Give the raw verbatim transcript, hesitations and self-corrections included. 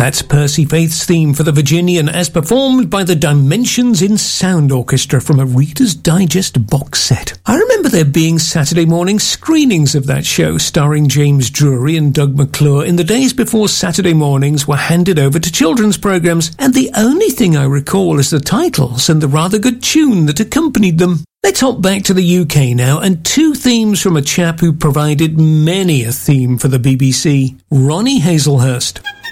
That's Percy Faith's theme for The Virginian, as performed by the Dimensions in Sound Orchestra from a Reader's Digest box set. I remember there being Saturday morning screenings of that show starring James Drury and Doug McClure in the days before Saturday mornings were handed over to children's programs, and the only thing I recall is the titles and the rather good tune that accompanied them. Let's hop back to the U K now, and two themes from a chap who provided many a theme for the B B C, Ronnie Hazelhurst.